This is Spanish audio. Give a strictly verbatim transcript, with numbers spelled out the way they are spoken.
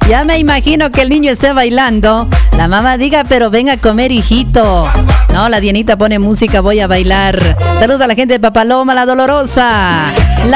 Ya me imagino que el niño esté bailando. La mamá diga, pero ven a comer, hijito. No, la Dianita pone música, voy a bailar. Saludos a la gente de Papaloma, La Dolorosa. La